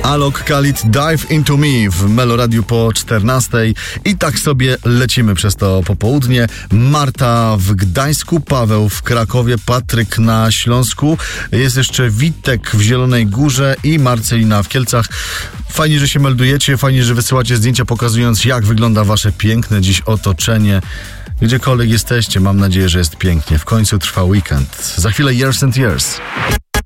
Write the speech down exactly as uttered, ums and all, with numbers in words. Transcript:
Alok Khalid, Dive Into Me w Meloradiu po czternastej i tak sobie lecimy przez to popołudnie. Marta w Gdańsku, Paweł w Krakowie, Patryk na Śląsku, jest jeszcze Witek w Zielonej Górze i Marcelina w Kielcach. Fajnie, że się meldujecie, fajnie, że wysyłacie zdjęcia pokazując, jak wygląda wasze piękne dziś otoczenie. Gdziekolwiek jesteście, mam nadzieję, że jest pięknie. W końcu trwa weekend. Za chwilę Years and Years.